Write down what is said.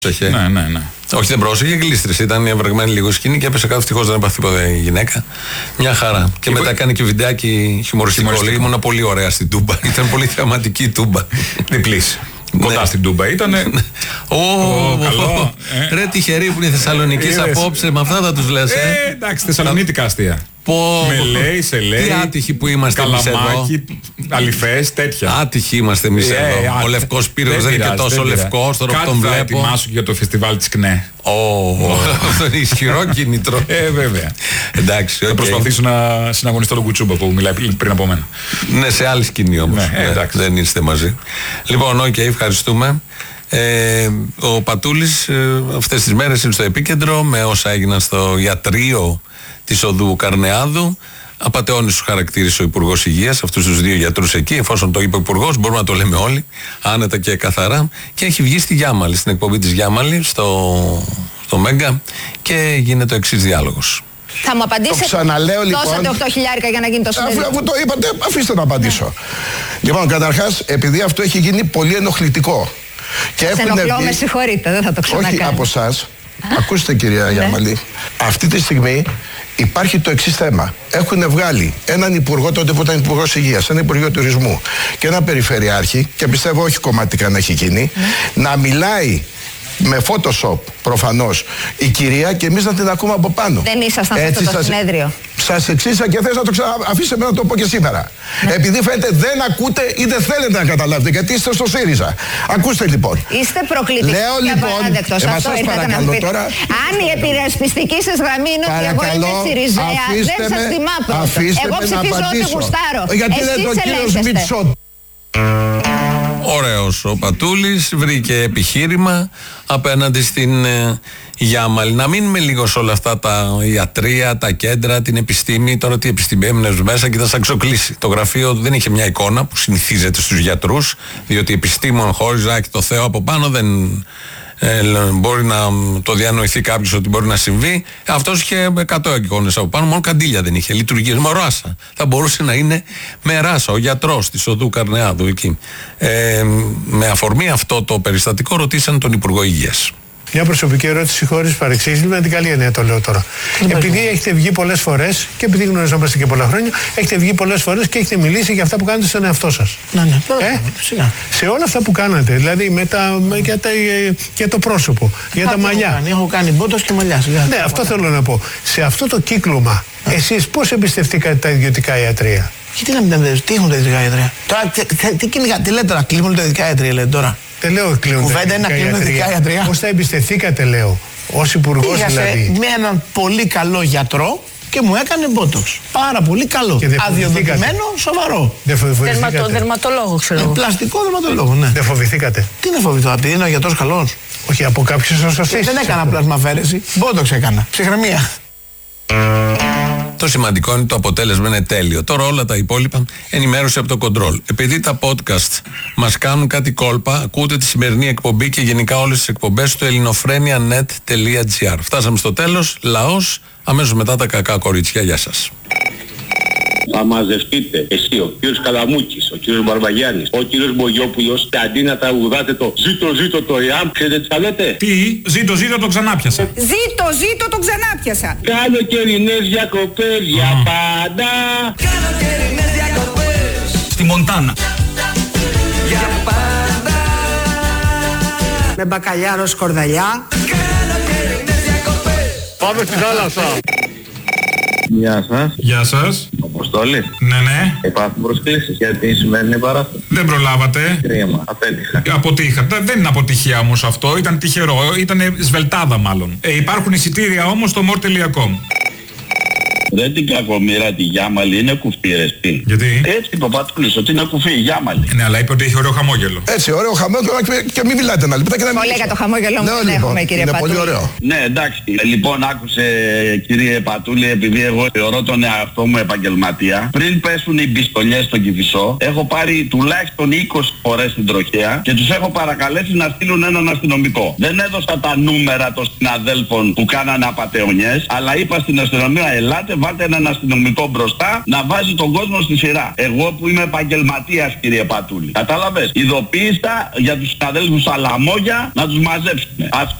Ναι. Όχι, δεν πρόσεχε, γλίστρισε. Ήταν ευρεγμένη λίγο σκηνή και έπεσε κάτω. Ευτυχώς δεν έπαθε τίποτα η γυναίκα. Μια χαρά. Και μετά έκανε και βιντεάκι χιουμοριστικό. Ήμουνα πολύ ωραία στην Τούμπα. Ήταν πολύ θεαματική η Τούμπα. Διπλής. Κοντά στην Τούμπα ήτανε. Καλό. Ρε τυχεροί που είναι οι Θεσσαλονικείς απόψε, με αυτά θα τους λες. Εντάξει, θεσσαλονίτικα αστεία. Με λέει, σε λέει. Τι άτυχοι που είμαστε εμείς εδώ. Καλαμάκι, αληφές, τέτοια. Άτυχοι είμαστε εμείς εδώ. Ο Λευκός Πύρος δεν είναι και τόσο λευκός, τώρα που τον βλέπω. Κάτι θα ετοιμάσω για το φεστιβάλ της ΚΝΕ. Αυτό είναι ισχυρό κίνητρο. Βέβαια. Εντάξει. Θα προσπαθήσω να συναγωνιστώ τον Κουτσούμπα που μιλάει πριν από μένα. Ναι, σε άλλη σκηνή όμως. Δεν είστε μαζί. Λοιπόν, ευχαριστούμε. Ο Πατούλης αυτές τις μέρες είναι στο επίκεντρο με όσα έγιναν στο ιατρείο της οδού Καρνεάδου. Απατεώνης τους χαρακτήρισε ο Υπουργός Υγείας, αυτούς τους δύο γιατρούς εκεί, εφόσον το είπε ο Υπουργός, μπορούμε να το λέμε όλοι, άνετα και καθαρά. Και έχει βγει στη Γιάμαλη, στην εκπομπή της Γιάμαλη, στο Μέγκα, και γίνεται ο εξής διάλογος. Θα μου απαντήσετε. Το ξαναλέω λοιπόν. Δώσατε 8.000 για να γίνει το συνέδριο. Αφού το είπατε, αφήστε να απαντήσω. Λοιπόν, καταρχάς, επειδή αυτό έχει γίνει πολύ ενοχλητικό. Με συγχωρείτε, δεν θα το ξανακάνω. Όχι από εσάς. Ακούστε, κυρία Γιάμαλη. Αυτή τη στιγμή υπάρχει το εξής θέμα. Έχουν βγάλει έναν υπουργό, τότε που ήταν υπουργός Υγείας, ένα υπουργείο τουρισμού και ένα περιφερειάρχη, και πιστεύω όχι κομματικά να έχει γίνει, να μιλάει με Photoshop προφανώς η κυρία και εμείς να την ακούμε από πάνω. Δεν ήσασταν σε αυτό το συνέδριο. Σας εξήσα και θες να το αφήσετε με να το πω και σήμερα. Επειδή φαίνεται δεν ακούτε ή δεν θέλετε να καταλάβετε, γιατί είστε στο ΣΥΡΙΖΑ. Ακούστε λοιπόν. Είστε προκλητικοί και απαράδεκτος. Αυτό ήρθατε να πείτε. Τώρα, αν η επιδεσπιστική σας γραμμή είναι ότι εγώ είμαι ΣΥΡΙΖΑ, δεν σας τιμά πρώτα. Εγώ ψηφίζω ό,τι γουστάρω. Γιατί λέτε ο κύριος Μητσό. Ωραίος ο Πατούλης, βρήκε επιχείρημα απέναντι στην Γιάμαλη. Να μείνουμε λίγο σε όλα αυτά τα ιατρεία, τα κέντρα, την επιστήμη. Τώρα τι επιστήμη, έμεινες μέσα και θα σε αξοκλήσει. Το γραφείο δεν είχε μια εικόνα που συνηθίζεται στους γιατρούς, διότι επιστήμον χωρίς Ζάκη το Θεό από πάνω δεν μπορεί να το διανοηθεί κάποιος ότι μπορεί να συμβεί. Αυτός είχε 100 εικόνες από πάνω, μόνο καντήλια δεν είχε. Λειτουργίες με ράσα. Θα μπορούσε να είναι με ράσα ο γιατρός της οδού Καρνεάδου εκεί. Με αφορμή αυτό το περιστατικό ρωτήσαν τον Υπουργό Υγείας. Μια προσωπική ερώτηση χωρίς παρεξήγηση, με την καλή έννοια το λέω τώρα. Επειδή έχετε βγει πολλές φορές και επειδή γνωριζόμαστε και πολλά χρόνια, έχετε βγει πολλές φορές και έχετε μιλήσει για αυτά που κάνετε στον εαυτό σας. Ναι. Σε όλα αυτά που κάνατε, δηλαδή για το πρόσωπο, για τα μαλλιά. Έχω κάνει μπότος και μαλλιά. Ναι, αυτό θέλω να πω. Σε αυτό το κύκλωμα, εσείς πώς εμπιστευτήκατε τα ιδιωτικά ιατρεία? Γιατί να μην τα εμπιστευτείτε, τι έχουν τα ιδιωτικά ιατρεία? Τώρα, τι λέτε τώρα, κλείνουν τα ιδιωτικά ιατρεία, λέτε τώρα. Δεν λέω κλείνουν τα ιδιωτικά ιατρεία. Πώς τα εμπιστευτήκατε, λέω, ως υπουργός δηλαδή? Με έναν πολύ καλό γιατρό και μου έκανε μπότοξ. Πάρα πολύ καλό. Αδειοδοτημένο, σοβαρό. Δερματολόγο, ξέρω εγώ. Πλαστικό δερματολόγο, ναι. Δεν φοβηθήκατε? Τι να φοβηθώ, επειδή είναι ο γιατρός καλός? Όχι, από κάποιους σωστήσεις. Δεν έκανα πλασμαφέρεση. Μπότοξ έκανα. Ψυχραιμία. Το σημαντικό είναι το αποτέλεσμα είναι τέλειο. Τώρα όλα τα υπόλοιπα ενημέρωση από το κοντρόλ. Επειδή τα podcast μας κάνουν κάτι κόλπα, ακούτε τη σημερινή εκπομπή και γενικά όλες τις εκπομπές στο ελληνοφρένια.net.gr. Φτάσαμε στο τέλος. Λαός, αμέσως μετά τα κακά κορίτσια. Γεια σας. Θα μαζευτείτε εσύ, ο κύριος Καλαμούκης, ο κύριος Μπαρβαγιάννης, ο κύριος Μπογιόπουλος, και αντί να τραγουδάτε το ζήτω το ΕΑΜ, ξέρετε τι θα λέτε? Τι, ζήτω το ξανάπιασα. Ζήτω το ξανάπιασα. Καλοκαιρινές διακοπές για πάντα. Καλοκαιρινές διακοπές στη Μοντάνα. Για πάντα. Με μπακαλιάρο σκορδαλιά. Καλοκαιρινές διακοπές. Πάμε στη θάλασσα. Γεια σας. Γεια σας. Αποστόλη. Ναι. Υπάρχουν προσκλήσεις για τη σημερινή παράσταση? Δεν προλάβατε. Κρίμα, απέτυχα. Αποτύχατε. Δεν είναι αποτυχία όμως αυτό. Ήταν τυχερό. Ήταν σβελτάδα μάλλον. Υπάρχουν εισιτήρια όμως στο more.com. Δεν την κακομοίρα τη Γιάμαλη, είναι κουφή ρε σπίτι. Γιατί? Έτσι είπε ο Πατούλης, ότι είναι κουφή η Γιάμαλη. Ναι, αλλά είπε ότι έχει ωραίο χαμόγελο. Έτσι, ωραίο χαμόγελο και μην μιλάτε να λεπτά και να Πολύ για το χαμόγελο μου δεν έχουμε, κύριε είναι Πατούλη. πολύ ωραίο. Ναι, εντάξει. Λοιπόν, άκουσε κύριε Πατούλη, επειδή εγώ θεωρώ τον εαυτό μου επαγγελματία, πριν πέσουν οι πιστολιές στον Κηφισό, έχω πάρει τουλάχιστον 20 φορές την τροχέα και τους έχω παρακαλέσει να στείλουν έναν αστυνομικό. Δεν έδωσα τα νούμερα των συναδέλφων που κάνανε απατεωνιές, αλλά είπα στην αστυνομία, ελάτε, βάλτε έναν αστυνομικό μπροστά να βάζει τον κόσμο στη σειρά. Εγώ που είμαι επαγγελματίας, κύριε Πατούλη. Κατάλαβες. Ειδοποίησα για τους συναδέλφους στα λαμόγια να τους μαζέψουν. Αυτό